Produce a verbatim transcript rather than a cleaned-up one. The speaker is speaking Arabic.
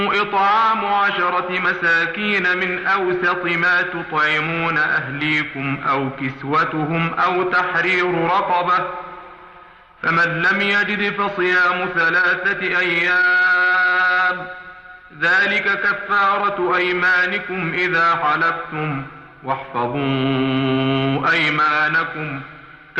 إطعام عشرة مساكين من أوسط ما تطعمون أهليكم أو كسوتهم أو تحرير رقبة، فمن لم يجد فصيام ثلاثة أيام، ذلك كفارة أيمانكم إذا حلفتم، واحفظوا أيمانكم